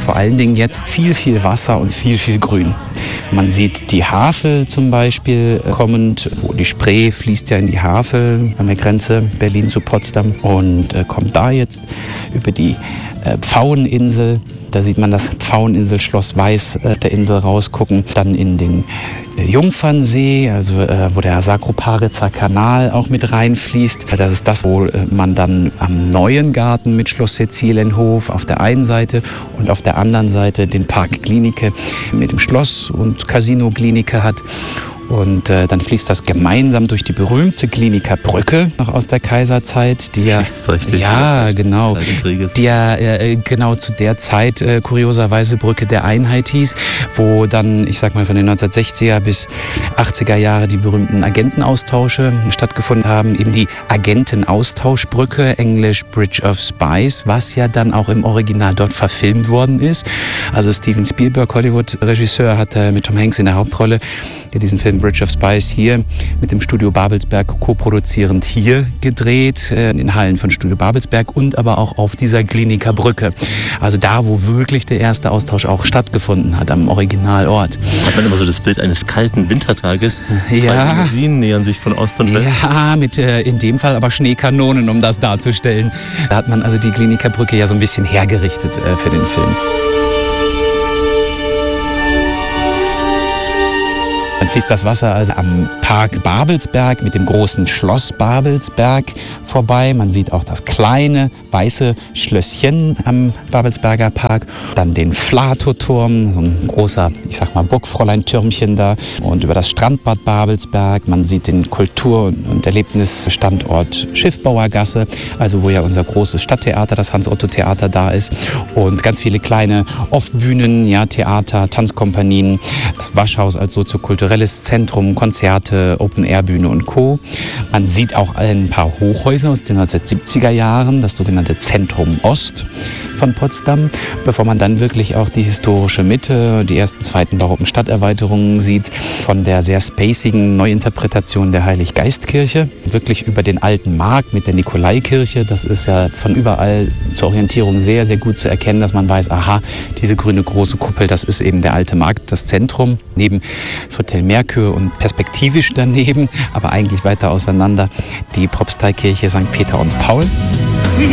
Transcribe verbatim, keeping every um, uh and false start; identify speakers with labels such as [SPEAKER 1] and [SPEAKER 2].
[SPEAKER 1] vor allen Dingen jetzt viel, viel Wasser und viel, viel Grün. Man sieht die Havel zum Beispiel kommend, wo die Spree fließt ja in die Havel an der Grenze Berlin zu Potsdam und äh, kommt da jetzt über die äh, Pfaueninsel. Da sieht man das Pfaueninsel-Schloss Weiß äh, der Insel rausgucken. Dann in den äh, Jungfernsee, also äh, wo der Sakroparitzer Kanal auch mit reinfließt. Das ist das, wo äh, man dann am neuen Garten mit Schloss Cäcilienhof auf der einen Seite und auf der anderen Seite den Park Glienicke mit dem Schloss und Casino Glienicke hat. Und äh, dann fließt das gemeinsam durch die berühmte Glienicke Brücke, noch aus der Kaiserzeit, die ja, ja genau, die ja äh, genau zu der Zeit äh, kurioserweise Brücke der Einheit hieß, wo dann, ich sag mal, von den neunzehnhundertsechziger bis achtziger Jahre die berühmten Agentenaustausche stattgefunden haben. Eben die Agentenaustauschbrücke, englisch Bridge of Spies, was ja dann auch im Original dort verfilmt worden ist. Also Steven Spielberg, Hollywood-Regisseur, hat äh, mit Tom Hanks in der Hauptrolle diesen Film Bridge of Spies hier mit dem Studio Babelsberg koproduzierend hier gedreht, in den Hallen von Studio Babelsberg und aber auch auf dieser Glienicke Brücke. Also da, wo wirklich der erste Austausch auch stattgefunden hat, am Originalort.
[SPEAKER 2] Hat man immer so das Bild eines kalten Wintertages. Zwei
[SPEAKER 1] ja.
[SPEAKER 2] Limousinen nähern sich von Ost und West.
[SPEAKER 1] Ja, mit äh, in dem Fall aber Schneekanonen, um das darzustellen. Da hat man also die Glienicke Brücke ja so ein bisschen hergerichtet äh, für den Film. Dann fließt das Wasser also am Park Babelsberg mit dem großen Schloss Babelsberg vorbei. Man sieht auch das kleine weiße Schlösschen am Babelsberger Park. Dann den Flatow-Turm, so ein großer, ich sag mal, Burgfräulein-Türmchen da. Und über das Strandbad Babelsberg. Man sieht den Kultur- und Erlebnisstandort Schiffbauergasse, also wo ja unser großes Stadttheater, das Hans-Otto-Theater, da ist. Und ganz viele kleine Off-Bühnen, ja, Theater, Tanzkompanien, das Waschhaus als soziokulturelles Zentrum, Konzerte, Open-Air-Bühne und Co. Man sieht auch ein paar Hochhäuser aus den neunzehnhundertsiebziger Jahren, das sogenannte Zentrum Ost von Potsdam, bevor man dann wirklich auch die historische Mitte, die ersten, zweiten barocken Stadterweiterungen sieht, von der sehr spacigen Neuinterpretation der Heiliggeistkirche, wirklich über den alten Markt mit der Nikolaikirche. Das ist ja von überall zur Orientierung sehr, sehr gut zu erkennen, dass man weiß, aha, diese grüne große Kuppel, das ist eben der alte Markt, das Zentrum, neben das Hotel Merkur und perspektivisch daneben, aber eigentlich weiter auseinander, die Propsteikirche Sankt Peter und Paul.